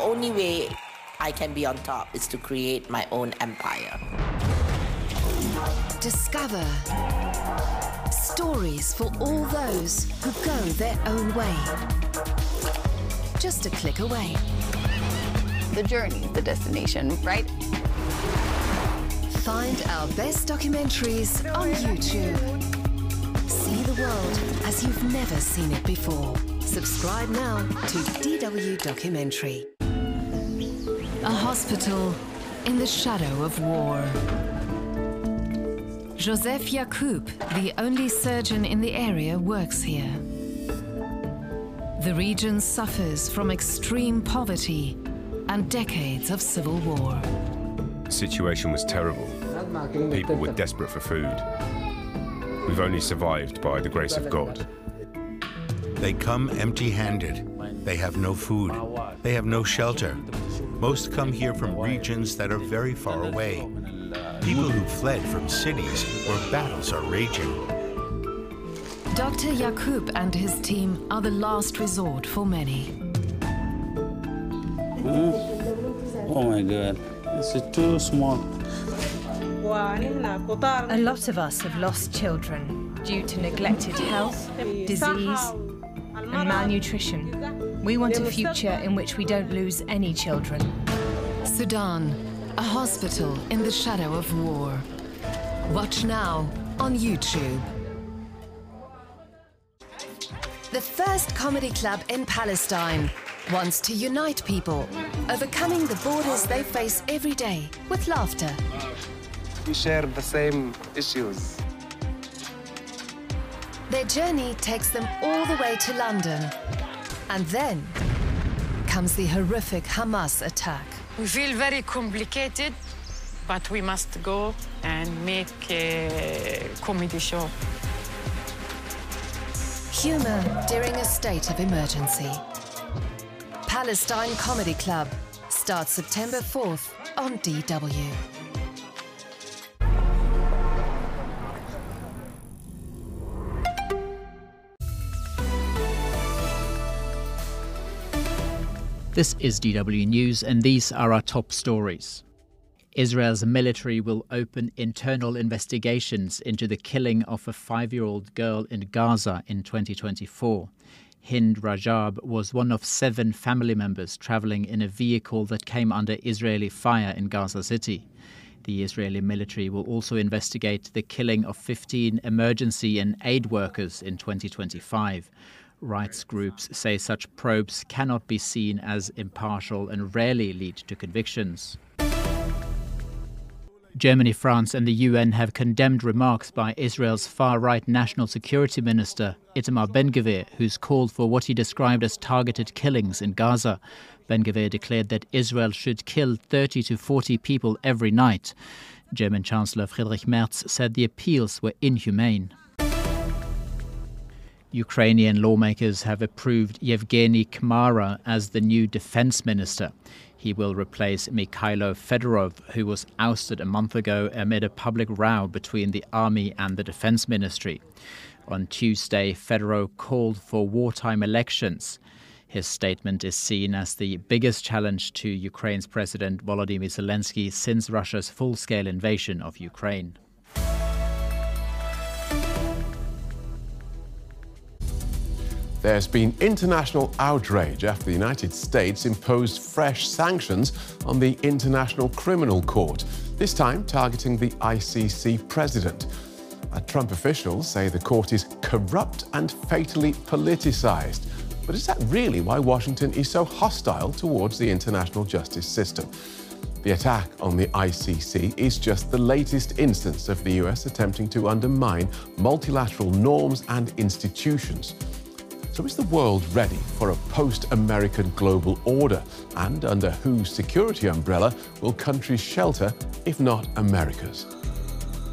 only way I can be on top is to create my own empire. Discover stories for all those who go their own way. Just a click away. The journey is the destination, right? Find our best documentaries on YouTube. See the world as you've never seen it before. Subscribe now to DW Documentary. A hospital in the shadow of war. Joseph Yacoub, the only surgeon in the area, works here. The region suffers from extreme poverty and decades of civil war. The situation was terrible. People were desperate for food. We've only survived by the grace of God. They come empty-handed. They have no food. They have no shelter. Most come here from regions that are very far away. People who fled from cities where battles are raging. Dr. Yacoub and his team are the last resort for many. Oh my God, this is too small. A lot of us have lost children due to neglected health, disease, and malnutrition. We want a future in which we don't lose any children. Sudan, a hospital in the shadow of war. Watch now on YouTube. The first comedy club in Palestine wants to unite people, overcoming the borders they face every day with laughter. We share the same issues. Their journey takes them all the way to London. And then comes the horrific Hamas attack. We feel very complicated, but we must go and make a comedy show. Humor during a state of emergency. Palestine Comedy Club starts September 4th on DW. This is DW News, and these are our top stories. Israel's military will open internal investigations into the killing of a 5-year-old girl in Gaza in 2024. Hind Rajab was one of 7 family members traveling in a vehicle that came under Israeli fire in Gaza City. The Israeli military will also investigate the killing of 15 emergency and aid workers in 2025. Rights groups say such probes cannot be seen as impartial and rarely lead to convictions. Germany, France and the UN have condemned remarks by Israel's far-right National Security Minister Itamar Ben-Gvir, who's called for what he described as targeted killings in Gaza. Ben-Gvir declared that Israel should kill 30 to 40 people every night. German Chancellor Friedrich Merz said the appeals were inhumane. Ukrainian lawmakers have approved Yevgeny Kmara as the new defense minister. He will replace Mikhailo Fedorov, who was ousted a month ago amid a public row between the army and the defense ministry. On Tuesday, Fedorov called for wartime elections. His statement is seen as the biggest challenge to Ukraine's President Volodymyr Zelensky since Russia's full-scale invasion of Ukraine. There's been international outrage after the United States imposed fresh sanctions on the International Criminal Court, this time targeting the ICC president. Trump officials say the court is corrupt and fatally politicized. But is that really why Washington is so hostile towards the international justice system? The attack on the ICC is just the latest instance of the US attempting to undermine multilateral norms and institutions. So is the world ready for a post-American global order? And under whose security umbrella will countries shelter, if not America's?